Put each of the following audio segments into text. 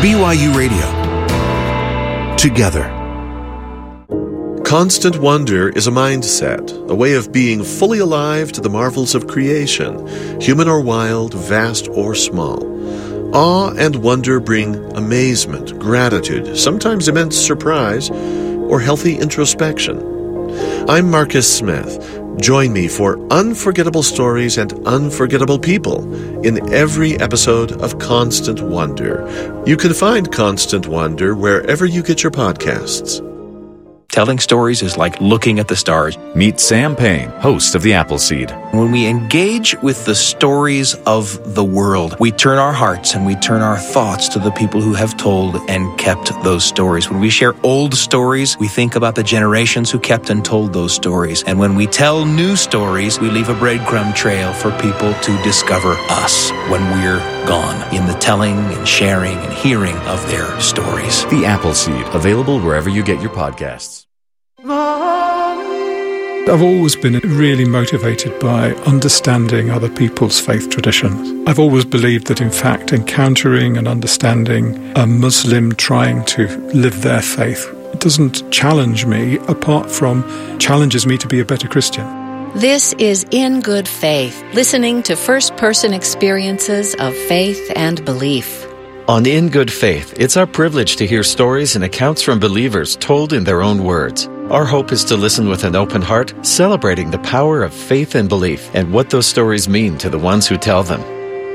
BYU Radio. Together. Constant wonder is a mindset, a way of being fully alive to the marvels of creation, human or wild, vast or small. Awe and wonder bring amazement, gratitude, sometimes immense surprise, or healthy introspection. I'm Marcus Smith. Join me for unforgettable stories and unforgettable people in every episode of Constant Wonder. You can find Constant Wonder wherever you get your podcasts. Telling stories is like looking at the stars. Meet Sam Payne, host of The Appleseed. When we engage with the stories of the world, we turn our hearts and we turn our thoughts to the people who have told and kept those stories. When we share old stories, we think about the generations who kept and told those stories. And when we tell new stories, we leave a breadcrumb trail for people to discover us when we're gone in the telling and sharing and hearing of their stories. The Appleseed, available wherever you get your podcasts. I've always been really motivated by understanding other people's faith traditions. I've always believed that, in fact, encountering and understanding a Muslim trying to live their faith doesn't challenge me, apart from challenges me to be a better Christian. This is In Good Faith, listening to first-person experiences of faith and belief. On In Good Faith, it's our privilege to hear stories and accounts from believers told in their own words. Our hope is to listen with an open heart, celebrating the power of faith and belief and what those stories mean to the ones who tell them.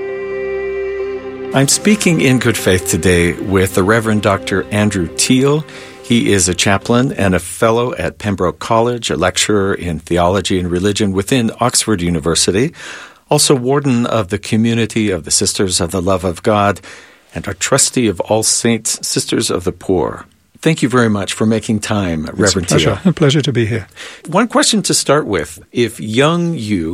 I'm speaking in good faith today with the Reverend Dr. Andrew Teal. He is a chaplain and a fellow at Pembroke College, a lecturer in theology and religion within Oxford University, also warden of the community of the Sisters of the Love of God, and our trustee of All Saints Sisters of the Poor. Thank you very much for making time, Reverend Teal. A pleasure to be here. One question to start with. If young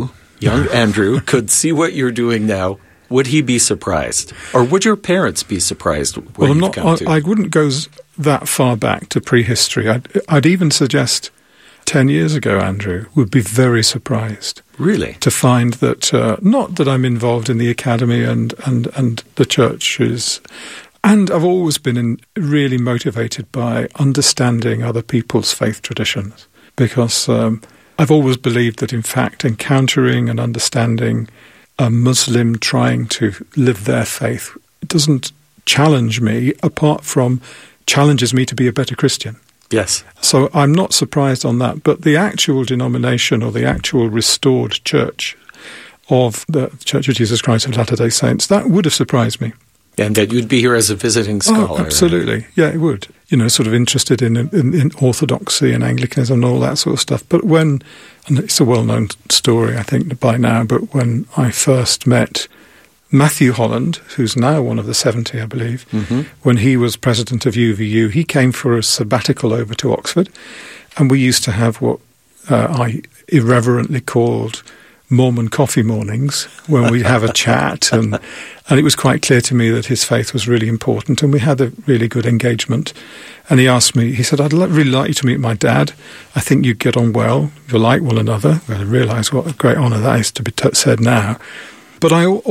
Andrew, could see what you're doing now, would he be surprised? Or would your parents be surprised? I wouldn't go that far back to prehistory. I'd even suggest 10 years ago, Andrew would be very surprised. Really? To find that, not that I'm involved in the academy and the churches, and I've always been really motivated by understanding other people's faith traditions, because I've always believed that, in fact, encountering and understanding a Muslim trying to live their faith doesn't challenge me, apart from challenges me to be a better Christian. Yes. So I'm not surprised on that. But the actual denomination, or the actual restored church of the Church of Jesus Christ of Latter-day Saints, that would have surprised me. And that you'd be here as a visiting scholar. Oh, absolutely. Yeah, it would. Sort of interested in orthodoxy and Anglicanism and all that sort of stuff. But and it's a well-known story, I think, by now, but when I first met Matthew Holland, who's now one of the 70, I believe, when he was president of UVU, he came for a sabbatical over to Oxford, and we used to have what I irreverently called Mormon coffee mornings, when we'd have a chat, and it was quite clear to me that his faith was really important, and we had a really good engagement. And he asked me, he said, I'd really like you to meet my dad. I think you'd get on well. You'll like one another. Well, I realise what a great honour that is to be said now. But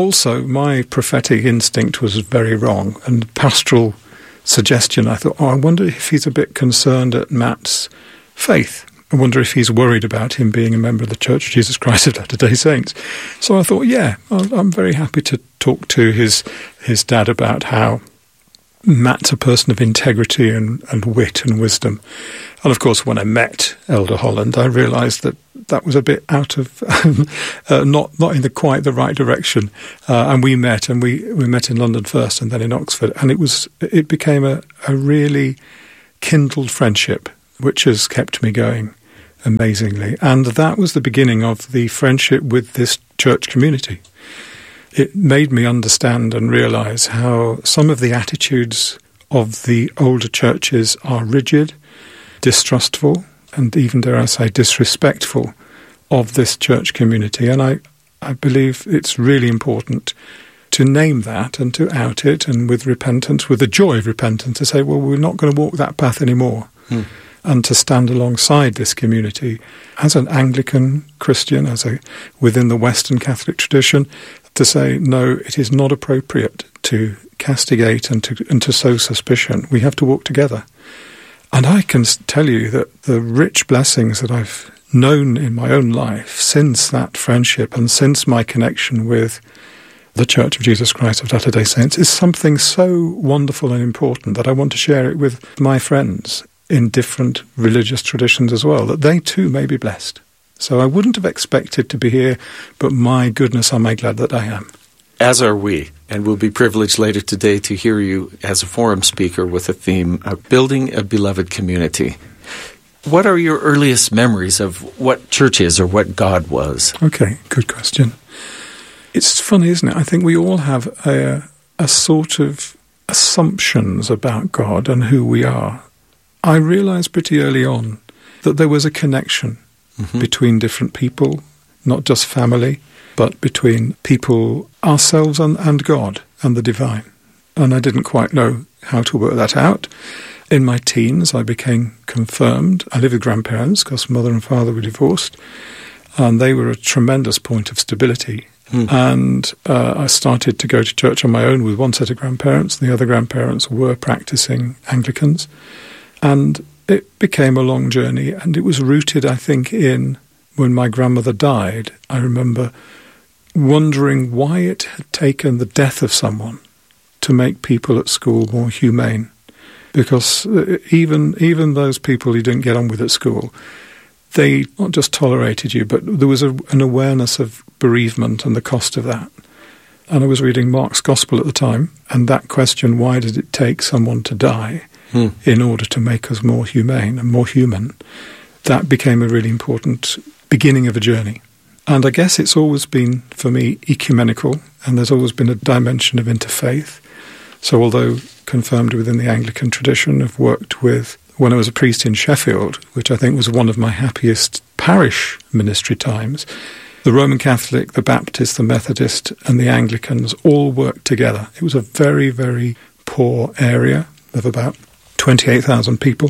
my prophetic instinct was very wrong, and pastoral suggestion, I thought, I wonder if he's a bit concerned at Matt's faith. I wonder if he's worried about him being a member of the Church of Jesus Christ of Latter-day Saints. So I thought, yeah, I'm very happy to talk to his dad about how Matt's a person of integrity and wit and wisdom. And of course, when I met Elder Holland, I realised that was a bit out of not in quite the right direction. And we met in London first, and then in Oxford, and it became a really kindled friendship, which has kept me going amazingly. And that was the beginning of the friendship with this church community. It made me understand and realise how some of the attitudes of the older churches are rigid, distrustful, and even, dare I say, disrespectful of this church community. And I believe it's really important to name that and to out it, and with repentance, with the joy of repentance, to say, well, we're not going to walk that path anymore. And to stand alongside this community as an Anglican Christian, within the Western Catholic tradition, to say, no, it is not appropriate to castigate and to sow suspicion. We have to walk together. And I can tell you that the rich blessings that I've known in my own life since that friendship and since my connection with the Church of Jesus Christ of Latter-day Saints is something so wonderful and important that I want to share it with my friends in different religious traditions as well, that they too may be blessed. So I wouldn't have expected to be here, but my goodness, am I glad that I am. As are we, and we'll be privileged later today to hear you as a forum speaker with the theme of building a beloved community. What are your earliest memories of what church is or what God was? Okay, good question. It's funny, isn't it? I think we all have a sort of assumptions about God and who we are. I realized pretty early on that there was a connection between different people, not just family, but between people, ourselves and God and the divine. And I didn't quite know how to work that out. In my teens, I became confirmed. I lived with grandparents because mother and father were divorced, and they were a tremendous point of stability. And I started to go to church on my own with one set of grandparents. The other grandparents were practicing Anglicans. And it became a long journey, and it was rooted, I think, in when my grandmother died. I remember wondering why it had taken the death of someone to make people at school more humane. Because even those people you didn't get on with at school, they not just tolerated you, but there was an awareness of bereavement and the cost of that. And I was reading Mark's Gospel at the time, and that question, why did it take someone to die in order to make us more humane and more human, that became a really important beginning of a journey. And I guess it's always been, for me, ecumenical, and there's always been a dimension of interfaith. So although confirmed within the Anglican tradition, I've worked with, when I was a priest in Sheffield, which I think was one of my happiest parish ministry times, the Roman Catholic, the Baptist, the Methodist, and the Anglicans all worked together. It was a very, very poor area of about 28,000 people,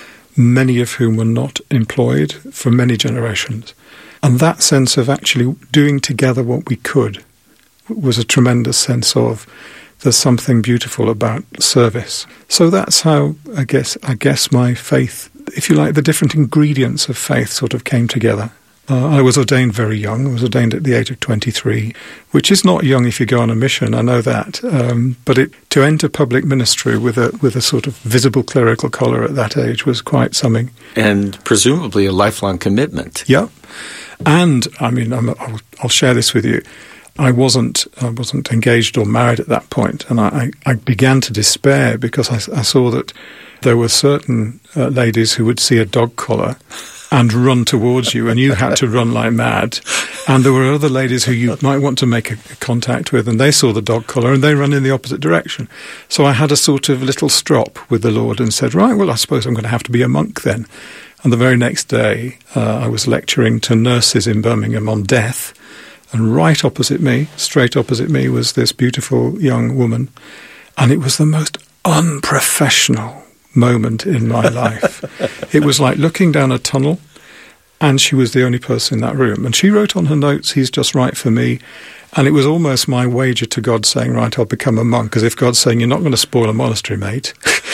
many of whom were not employed for many generations. And that sense of actually doing together what we could was a tremendous sense of there's something beautiful about service. So that's how I guess my faith, if you like, the different ingredients of faith sort of came together. I was ordained very young. I was ordained at the age of 23, which is not young if you go on a mission, I know that. But to enter public ministry with a sort of visible clerical collar at that age was quite something. And presumably a lifelong commitment. Yeah. And, I mean, I'll share this with you. I wasn't engaged or married at that point, and I began to despair because I saw that there were certain ladies who would see a dog collar and run towards you, and you had to run like mad. And there were other ladies who you might want to make a contact with, and they saw the dog collar, and they ran in the opposite direction. So I had a sort of little strop with the Lord and said, right, well, I suppose I'm going to have to be a monk then. And the very next day, I was lecturing to nurses in Birmingham on death, and right opposite me, straight opposite me, was this beautiful young woman, and it was the most unprofessional moment in my life. It was like looking down a tunnel, and she was the only person in that room. And she wrote on her notes, he's just right for me. And it was almost my wager to God saying, right, I'll become a monk, as if God's saying, you're not going to spoil a monastery, mate.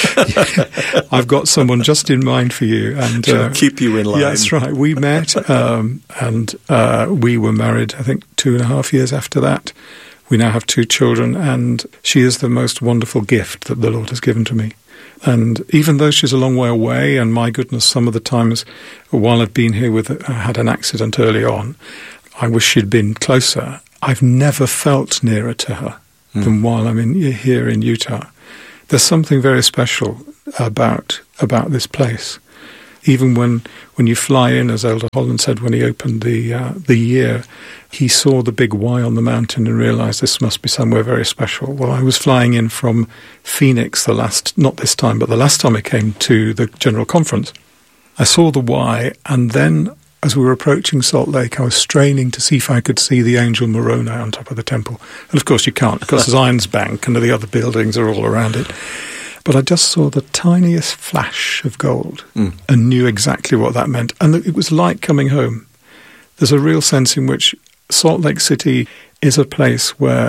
I've got someone just in mind for you. And keep you in line. Yeah, that's right. We met, and we were married, I think, 2.5 years after that. We now have 2 children, and she is the most wonderful gift that the Lord has given to me. And even though she's a long way away, and my goodness, some of the times while I've been here I had an accident early on, I wish she'd been closer. I've never felt nearer to her than while I'm here in Utah. There's something very special about this place. Even when you fly in, as Elder Holland said when he opened the year, he saw the big Y on the mountain and realized this must be somewhere very special. Well, I was flying in from Phoenix not this time, but the last time I came to the General Conference. I saw the Y, and then as we were approaching Salt Lake, I was straining to see if I could see the angel Moroni on top of the temple. And of course you can't, because Zion's Bank and the other buildings are all around it. But I just saw the tiniest flash of gold and knew exactly what that meant. And it was like coming home. There's a real sense in which Salt Lake City is a place where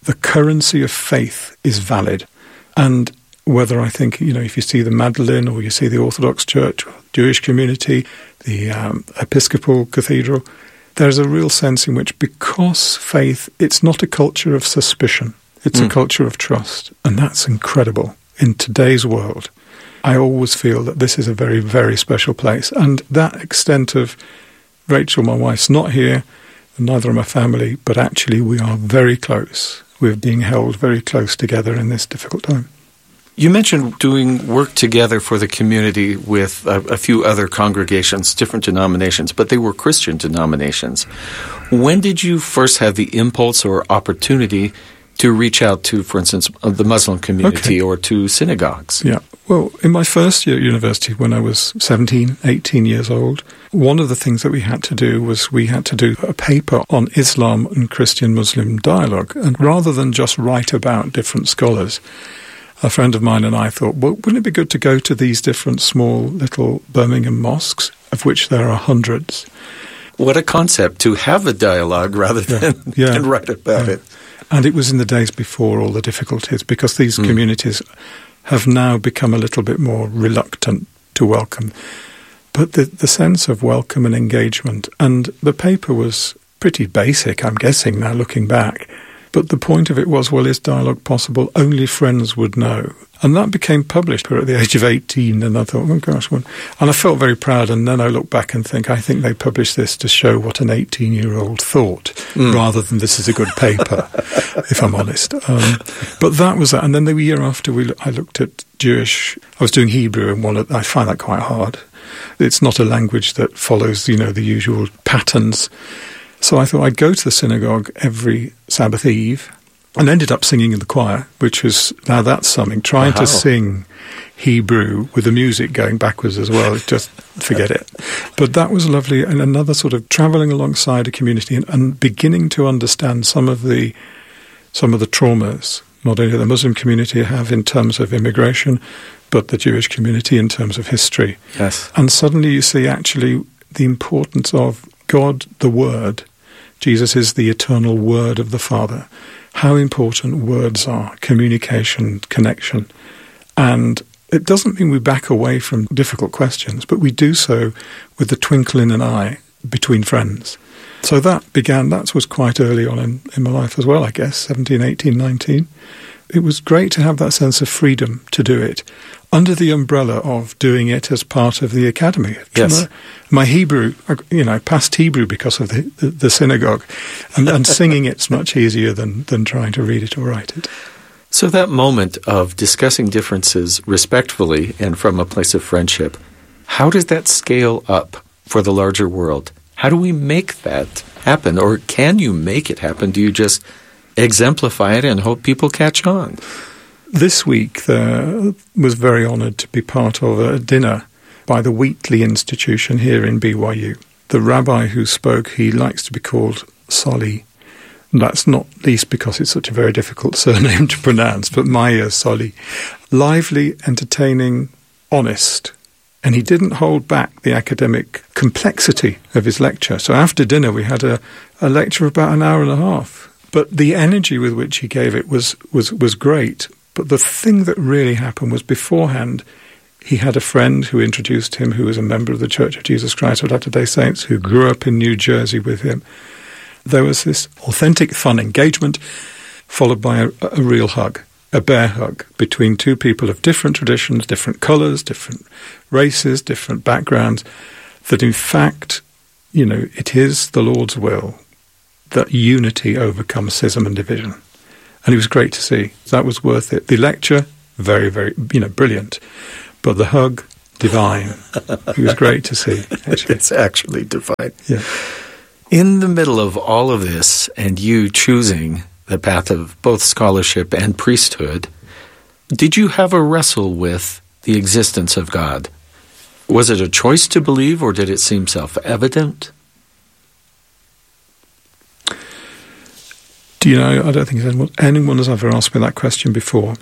the currency of faith is valid. And whether I think, if you see the Magdalene or you see the Orthodox Church, or Jewish community, the Episcopal Cathedral, there's a real sense in which, because faith, it's not a culture of suspicion, it's a culture of trust. And that's incredible in today's world. I always feel that this is a very, very special place. And that extent of Rachel, my wife's not here, and neither are my family, but actually we are very close. We're being held very close together in this difficult time. You mentioned doing work together for the community with a few other congregations, different denominations, but they were Christian denominations. When did you first have the impulse or opportunity to reach out to, for instance, the Muslim community or to synagogues? Yeah. Well, in my first year at university, when I was 17, 18 years old, one of the things that we had to do was we had to do a paper on Islam and Christian-Muslim dialogue. And rather than just write about different scholars, a friend of mine and I thought, well, wouldn't it be good to go to these different small little Birmingham mosques, of which there are hundreds? What a concept, to have a dialogue rather than write about it. And it was in the days before all the difficulties, because these communities have now become a little bit more reluctant to welcome. But the sense of welcome and engagement, and the paper was pretty basic, I'm guessing now looking back. But the point of it was, well, is dialogue possible? Only friends would know. And that became published at the age of 18, and I thought, oh gosh, and I felt very proud, and then I look back and think, I think they published this to show what an 18-year-old thought, rather than this is a good paper, if I'm honest. But that was that. And then the year after, I looked at Jewish, I was doing Hebrew, and I find that quite hard. It's not a language that follows, the usual patterns. So I thought I'd go to the synagogue every Sabbath Eve, and ended up singing in the choir, which was, now that's something, trying to sing Hebrew with the music going backwards as well, just forget it. But that was lovely, and another sort of travelling alongside a community and beginning to understand some of the traumas, not only the Muslim community have in terms of immigration, but the Jewish community in terms of history. Yes. And suddenly you see actually the importance of God, the Word. Jesus is the eternal Word of the Father. How important words are, communication, connection. And it doesn't mean we back away from difficult questions, but we do so with the twinkle in an eye between friends. So that was quite early on in my life as well, I guess, 17, 18, 19. It was great to have that sense of freedom to do it, under the umbrella of doing it as part of the academy. Yes. My Hebrew, I passed Hebrew because of the synagogue, and singing it's much easier than trying to read it or write it. So that moment of discussing differences respectfully and from a place of friendship, how does that scale up for the larger world? How do we make that happen? Or can you make it happen? Do you just exemplify it and hope people catch on? This week was very honoured to be part of a dinner by the Wheatley Institution here in BYU. The rabbi who spoke, he likes to be called Soli. That's not least because it's such a very difficult surname to pronounce, but Maya Soli. Lively, entertaining, honest. And he didn't hold back the academic complexity of his lecture. So after dinner we had a lecture of about an hour and a half. But the energy with which he gave it was great. But the thing that really happened was beforehand, he had a friend who introduced him who was a member of the Church of Jesus Christ of Latter-day Saints who grew up in New Jersey with him. There was this authentic, fun engagement followed by a real hug, a bear hug between two people of different traditions, different colours, different races, different backgrounds, that in fact, it is the Lord's will that unity overcomes schism and division. And it was great to see. That was worth it. The lecture, very, very, brilliant. But the hug, divine. It was great to see. Actually. It's actually divine. Yeah. In the middle of all of this, and you choosing the path of both scholarship and priesthood, did you have a wrestle with the existence of God? Was it a choice to believe, or did it seem self-evident? I don't think anyone has ever asked me that question before.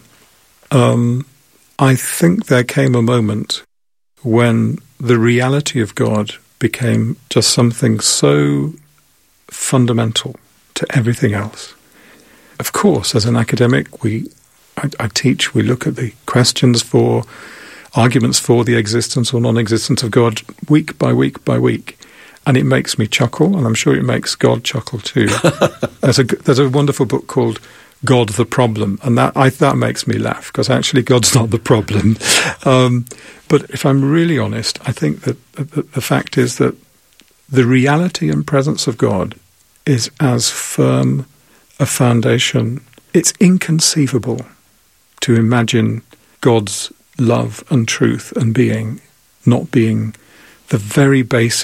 I think there came a moment when the reality of God became just something so fundamental to everything else. of course, as an academic, I teach, we look at the questions for, arguments for the existence or non-existence of God week by week by week. And it makes me chuckle, and I'm sure it makes God chuckle too. There's a wonderful book called God the Problem, and that makes me laugh, because actually God's not the problem. But if I'm really honest, I think that the fact is that the reality and presence of God is as firm a foundation. It's inconceivable to imagine God's love and truth and being not being the very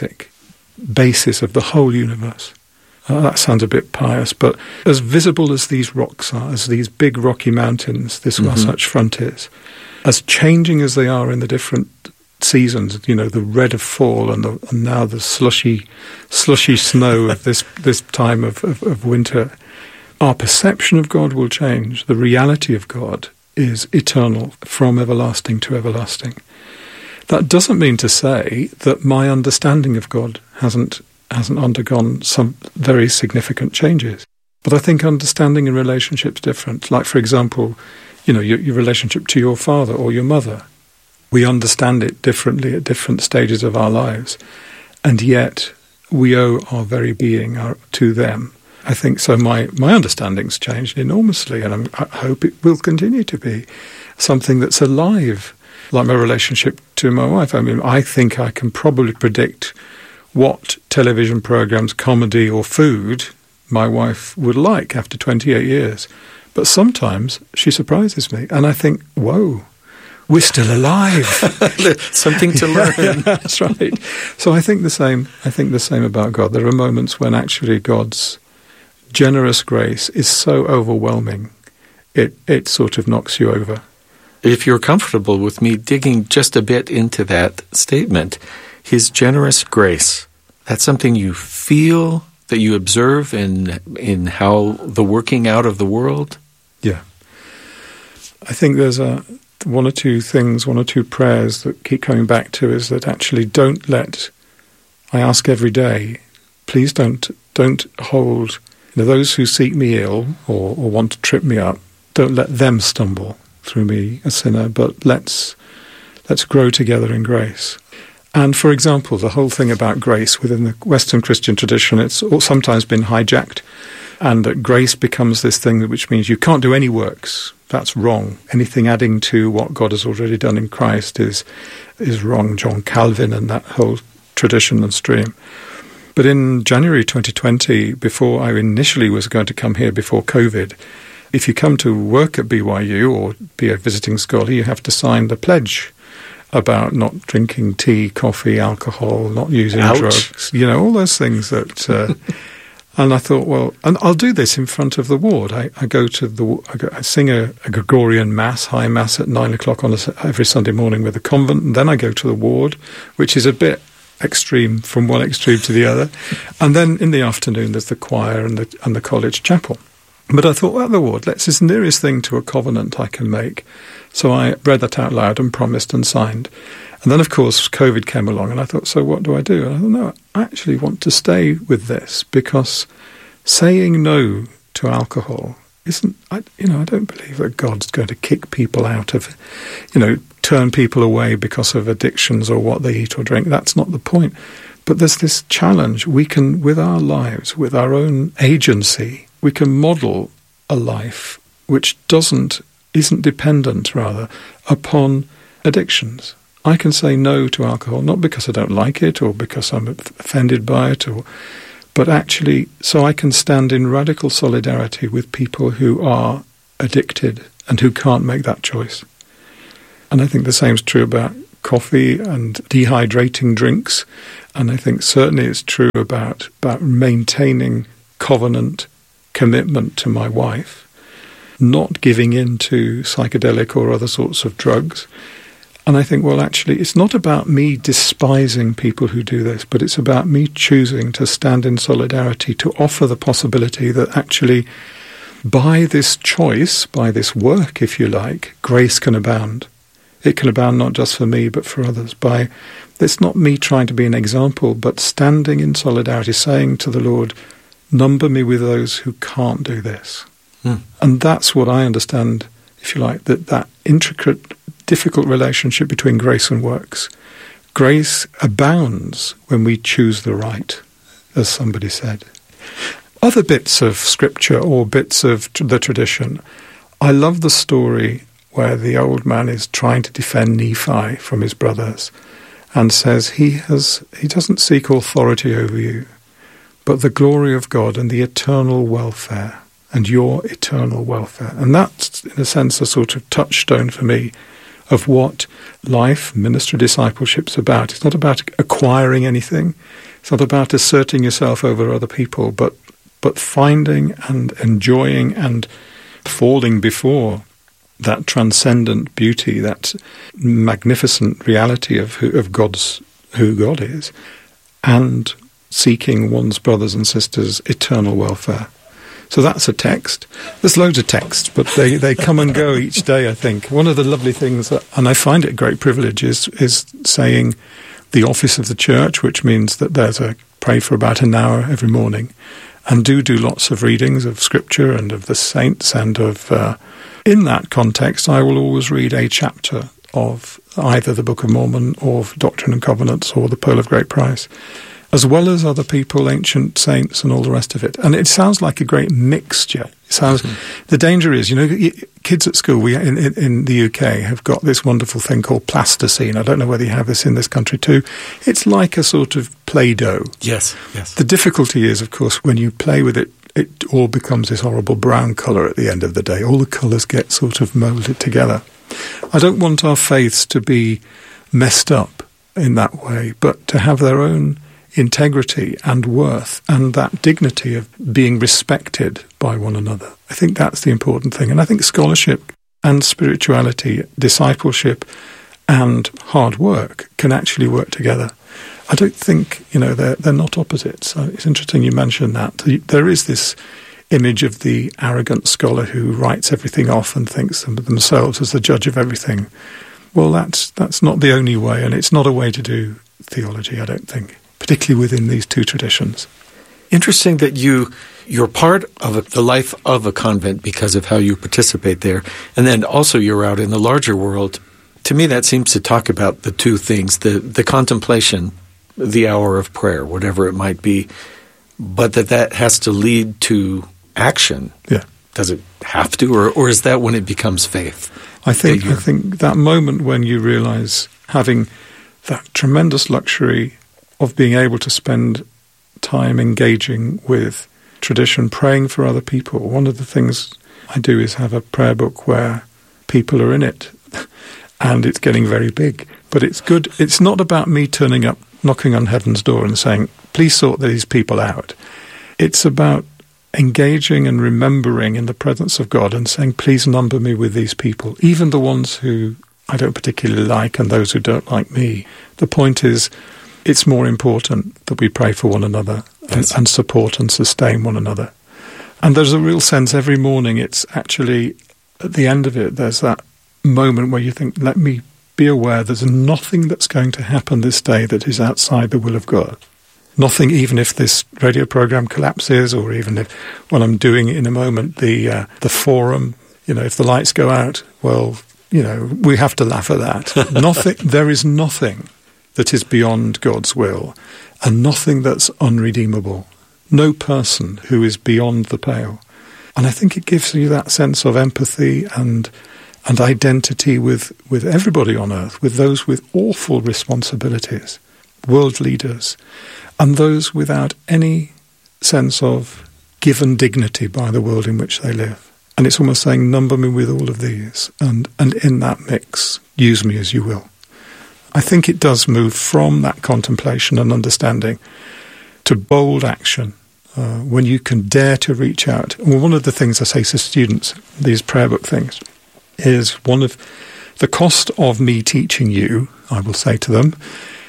basis of the whole universe. That sounds a bit pious, but as visible as these rocks are, as these big rocky mountains, this Wasatch Front is, as changing as they are in the different seasons, the red of fall and now the slushy snow of this time of winter, our perception of God will change. The reality of God is eternal, from everlasting to everlasting. That doesn't mean to say that my understanding of God hasn't undergone some very significant changes. But I think understanding in relationship's different. Like, for example, your relationship to your father or your mother. We understand it differently at different stages of our lives. And yet we owe our very being to them. I think so. My understanding's changed enormously, and I hope it will continue to be something that's alive. Like my relationship to my wife. I mean, I think I can probably predict what television programs, comedy or food my wife would like after 28 years. But sometimes she surprises me, and I think, whoa, we're still alive. Something to learn. Yeah, that's right. So I think the same about God. There are moments when actually God's generous grace is so overwhelming, it sort of knocks you over. If you're comfortable with me digging just a bit into that statement, his generous grace, that's something you feel, that you observe in how the working out of the world? Yeah. I think there's one or two prayers that keep coming back to is that actually I ask every day, please don't hold, those who seek me ill or want to trip me up, don't let them stumble through me, a sinner, but let's grow together in grace. And for example, the whole thing about grace within the Western Christian tradition, it's sometimes been hijacked, and that grace becomes this thing which means you can't do any works. That's wrong. Anything adding to what God has already done in Christ is wrong. John Calvin and that whole tradition and stream. But in January 2020, before I initially was going to come here before COVID, if you come to work at BYU or be a visiting scholar, you have to sign the pledge about not drinking tea, coffee, alcohol, not using drugs, all those things that... and I thought, well, and I'll do this in front of the ward. I sing a Gregorian Mass, high Mass at 9 o'clock every Sunday morning with the convent, and then I go to the ward, which is a bit extreme from one extreme to the other. And then in the afternoon there's the choir and the college chapel. But I thought, well, the ward, it's the nearest thing to a covenant I can make. So I read that out loud and promised and signed. And then, of course, COVID came along, and I thought, so what do I do? And I thought, no, I actually want to stay with this, because saying no to alcohol isn't, I don't believe that God's going to kick people out of, turn people away because of addictions or what they eat or drink. That's not the point. But there's this challenge. We can, with our lives, with our own agency, we can model a life which isn't dependent, rather, upon addictions. I can say no to alcohol, not because I don't like it or because I'm offended by it, but actually so I can stand in radical solidarity with people who are addicted and who can't make that choice. And I think the same is true about coffee and dehydrating drinks, and I think certainly it's true about maintaining covenant commitment to my wife, not giving in to psychedelic or other sorts of drugs. And I think, well, actually, it's not about me despising people who do this, but it's about me choosing to stand in solidarity, to offer the possibility that actually by this choice, by this work, if you like, grace can abound. It can abound not just for me, but for others. It's not me trying to be an example, but standing in solidarity, saying to the Lord, number me with those who can't do this. And that's what I understand, if you like, that intricate, difficult relationship between grace and works. Grace abounds when we choose the right, as somebody said. Other bits of scripture or bits of the tradition. I love the story where the old man is trying to defend Nephi from his brothers and says he doesn't seek authority over you, but the glory of God and the eternal welfare and your eternal welfare. And that's, in a sense, a sort of touchstone for me of what life, ministry, discipleship's about. It's not about acquiring anything. It's not about asserting yourself over other people, but finding and enjoying and falling before that transcendent beauty, that magnificent reality of who God is, and seeking one's brothers and sisters' eternal welfare. So that's a text. There's loads of texts, but they come and go each day, I think. One of the lovely things, and I find it a great privilege, is saying the office of the church, which means that there's a pray for about an hour every morning, and do lots of readings of Scripture and of the saints, and of in that context, I will always read a chapter of either the Book of Mormon or Doctrine and Covenants or the Pearl of Great Price, as well as other people, ancient saints and all the rest of it. And it sounds like a great mixture. It sounds. The danger is, kids at school, we in the UK have got this wonderful thing called plasticine. I don't know whether you have this in this country too. It's like a sort of Play-Doh. Yes. The difficulty is, of course, when you play with it, it all becomes this horrible brown colour at the end of the day. All the colours get sort of moulded together. I don't want our faiths to be messed up in that way, but to have their own integrity and worth and that dignity of being respected by one another. I think that's the important thing. And I think scholarship and spirituality, discipleship and hard work can actually work together. I don't think, they're not opposites. So it's interesting you mentioned that. There is this image of the arrogant scholar who writes everything off and thinks of themselves as the judge of everything. Well, that's not the only way, and it's not a way to do theology, I don't think, particularly within these two traditions. Interesting that you're part of the life of a convent because of how you participate there, and then also you're out in the larger world. To me, that seems to talk about the two things, the contemplation, the hour of prayer, whatever it might be, but that has to lead to action. Yeah. Does it have to, or is that when it becomes faith? I think that moment when you realize having that tremendous luxury of being able to spend time engaging with tradition, praying for other people. One of the things I do is have a prayer book where people are in it, and it's getting very big. But it's good. It's not about me turning up, knocking on heaven's door and saying, please sort these people out. It's about engaging and remembering in the presence of God and saying, please number me with these people, even the ones who I don't particularly like and those who don't like me. The point is, it's more important that we pray for one another and support and sustain one another. And there's a real sense every morning, it's actually, at the end of it, there's that moment where you think, let me be aware there's nothing that's going to happen this day that is outside the will of God. Nothing, even if this radio program collapses, or even if, what I'm doing in a moment, the forum, if the lights go out, well, we have to laugh at that. There is nothing that is beyond God's will, and nothing that's unredeemable. No person who is beyond the pale. And I think it gives you that sense of empathy and identity with everybody on earth, with those with awful responsibilities, world leaders, and those without any sense of given dignity by the world in which they live. And it's almost saying, number me with all of these, and in that mix, use me as you will. I think it does move from that contemplation and understanding to bold action, when you can dare to reach out. Well, one of the things I say to students, these prayer book things, is one of the cost of me teaching you, I will say to them,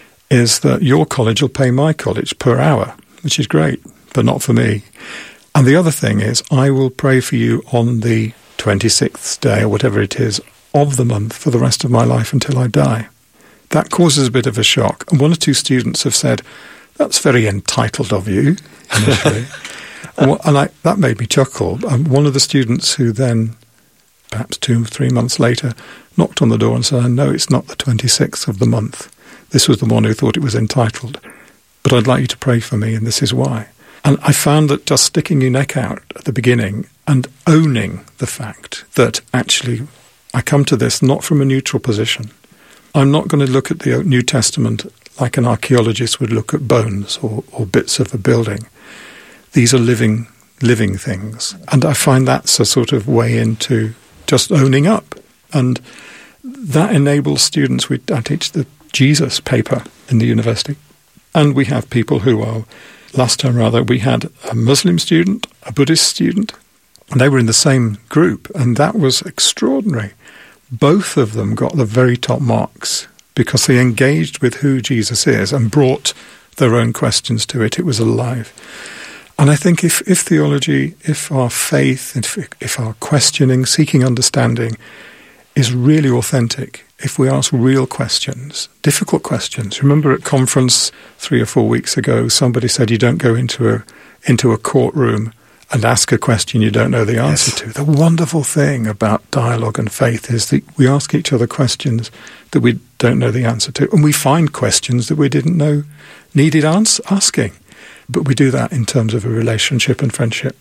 is that your college will pay my college per hour, which is great, but not for me. And the other thing is, I will pray for you on the 26th day, or whatever it is, of the month for the rest of my life until I die. That causes a bit of a shock. And one or two students have said, that's very entitled of you, initially. That made me chuckle. One of the students who then, perhaps 2 or 3 months later, knocked on the door and said, "No, it's not the 26th of the month. This was the one who thought it was entitled. But I'd like you to pray for me, and this is why." And I found that just sticking your neck out at the beginning and owning the fact that actually I come to this not from a neutral position. I'm not going to look at the New Testament like an archaeologist would look at bones or bits of a building. These are living things. And I find that's a sort of way into just owning up. And that enables students. I teach the Jesus paper in the university. And we have people who are, last time rather, we had a Muslim student, a Buddhist student, and they were in the same group. And that was extraordinary. Both of them got the very top marks because they engaged with who Jesus is and brought their own questions to it. It was alive. And I think if theology, if our faith, if our questioning, seeking understanding is really authentic, if we ask real questions, difficult questions. Remember at conference 3 or 4 weeks ago, somebody said you don't go into a courtroom and ask a question you don't know the answer to. The wonderful thing about dialogue and faith is that we ask each other questions that we don't know the answer to, and we find questions that we didn't know needed asking. But we do that in terms of a relationship and friendship.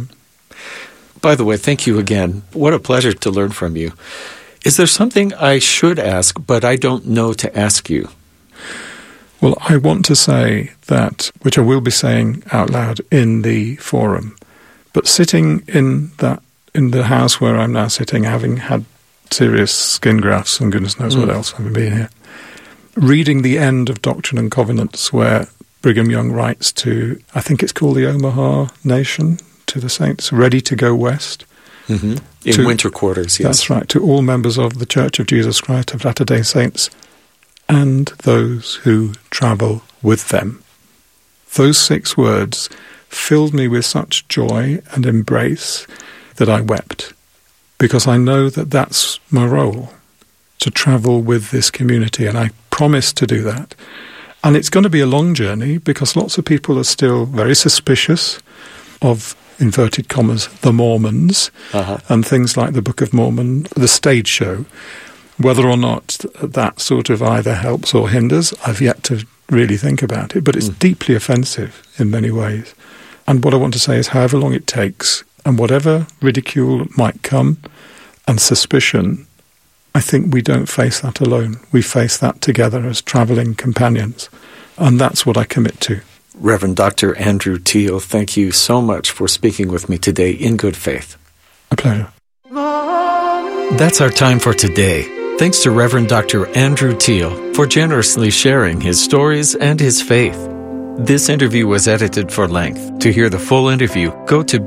By the way, thank you again. What a pleasure to learn from you. Is there something I should ask, but I don't know to ask you? Well, I want to say that, which I will be saying out loud in the forum, but sitting in the house where I'm now sitting, having had serious skin grafts and goodness knows what else I've been here, reading the end of Doctrine and Covenants where Brigham Young writes to, I think it's called the Omaha Nation, to the saints, ready to go west. Mm-hmm. In winter quarters, yes. That's right, to all members of the Church of Jesus Christ of Latter-day Saints and those who travel with them. Those 6 words filled me with such joy and embrace that I wept, because I know that that's my role, to travel with this community, and I promise to do that. And it's going to be a long journey, because lots of people are still very suspicious of, inverted commas, the Mormons, and things like the Book of Mormon, the stage show. Whether or not that sort of either helps or hinders, I've yet to really think about it, but it's deeply offensive in many ways. And what I want to say is, however long it takes, and whatever ridicule might come, and suspicion, I think we don't face that alone. We face that together as travelling companions. And that's what I commit to. Reverend Dr. Andrew Teal, thank you so much for speaking with me today in good faith. A pleasure. That's our time for today. Thanks to Reverend Dr. Andrew Teal for generously sharing his stories and his faith. This interview was edited for length. To hear the full interview, go to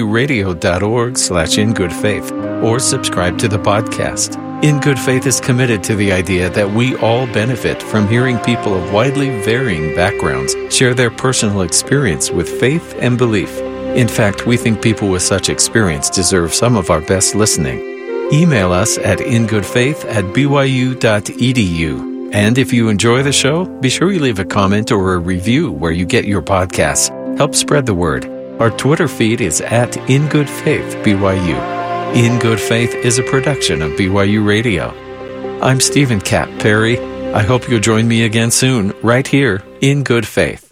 byuradio.org/ingoodfaith or subscribe to the podcast. In Good Faith is committed to the idea that we all benefit from hearing people of widely varying backgrounds share their personal experience with faith and belief. In fact, we think people with such experience deserve some of our best listening. Email us at ingoodfaith@byu.edu. And if you enjoy the show, be sure you leave a comment or a review where you get your podcasts. Help spread the word. Our Twitter feed is @InGoodFaithBYU. In Good Faith is a production of BYU Radio. I'm Stephen Cap Perry. I hope you'll join me again soon, right here in Good Faith.